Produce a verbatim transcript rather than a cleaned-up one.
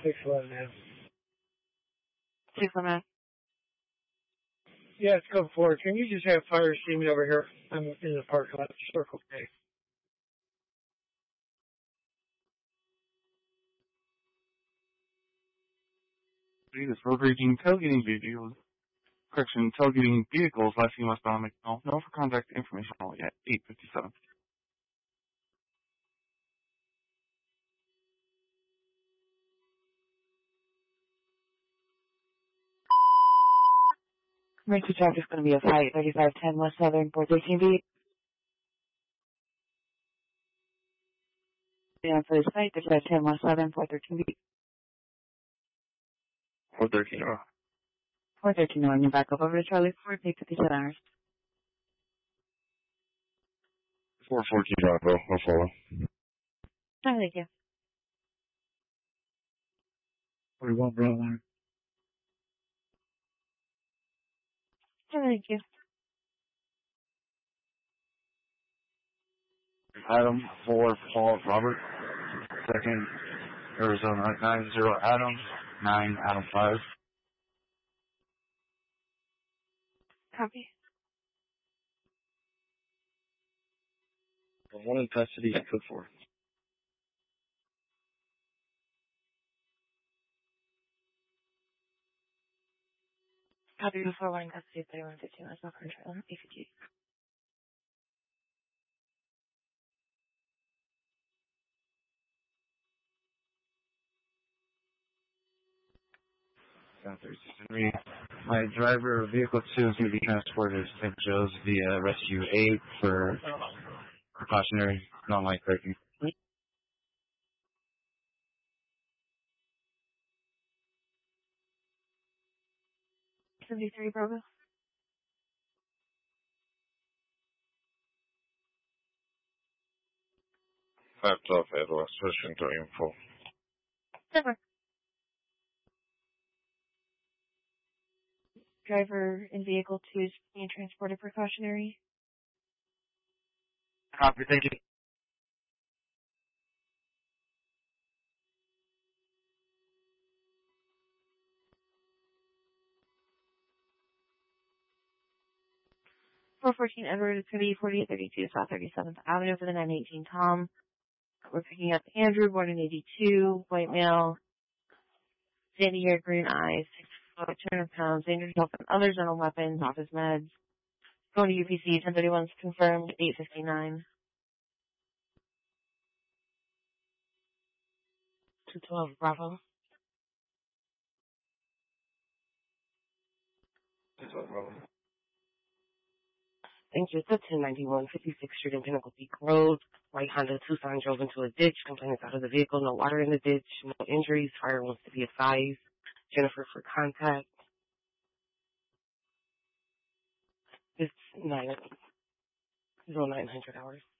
six eleven, man. six eleven. Yeah, it's code four. Can you just have fire steaming over here? I'm in the parking lot, Circle K. This road raging tailgating vehicles. Correction, tailgating vehicles last seen westbound McDonald. No for contact information only at eight fifty-seven. Emergency traffic is going to be a fight, thirty-five ten West Southern, four thirteen B. Yeah, for this fight, thirty-five ten West Southern, four thirteen B. four thirteen. four thirteen, on you back up over to Charlie Ford, eight fifty-seven hours. four fourteen, bro. I'll follow. Oh, thank you. forty-one, bro. Oh, thank you. Adam, four, Paul, Robert. Second, Arizona, nine zero, Adam, nine, Adam, five. Copy. One in custody, code four. Copy before one custody, thirty-one fifteen West Southern, trailer, eight fifty-eight. Three. My driver of vehicle two is going to be transported to Saint Joe's via Rescue eight for precautionary non-light braking. seventy-three Bravo. five twelve, Edward, switching to info. Never. Driver in vehicle two is being transported precautionary. Copy, thank you. four fourteen Edward, it's going to be forty-eight thirty-two South thirty-seventh Avenue for the nine eighteen Tom. We're picking up Andrew, born in eighty-two, white male, sandy hair, green eyes, six foot, two hundred pounds, dangerous health and other general weapons, office meds. Going to U P C, ten thirty-one confirmed, eight fifty-nine. two twelve Bravo. two twelve, Bravo. Thank you. It's at ten ninety-one fifty-sixth Street and Pinnacle Peak Road. White Honda Tucson drove into a ditch. Complainants out of the vehicle. No water in the ditch. No injuries. Fire wants to be advised. Jennifer for contact. It's nine, zero nine hundred hours.